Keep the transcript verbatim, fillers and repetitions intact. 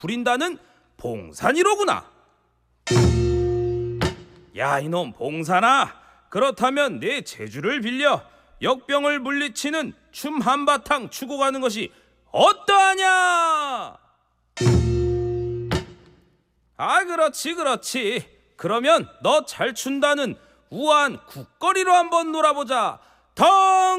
부린다는 봉산이로구나. 야, 이놈 봉산아, 그렇다면 내 재주를 빌려 역병을 물리치는 춤 한바탕 추고 가는 것이 어떠하냐? 아, 그렇지 그렇지. 그러면 너 잘 춘다는 우아한 국거리로 한번 놀아보자. 덩